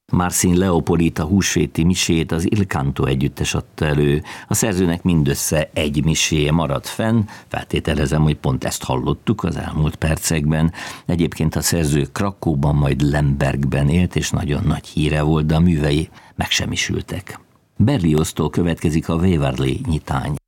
Marcin Leopolita húsvéti misét az Il Canto együttes adta elő. A szerzőnek mindössze egy miséje maradt fenn, feltételezem, hogy pont ezt hallottuk az elmúlt percekben. Egyébként a szerző Krakóban, majd Lembergben élt, és nagyon nagy híre volt, de a művei megsemmisültek. Berlioztól következik a Waverley nyitány.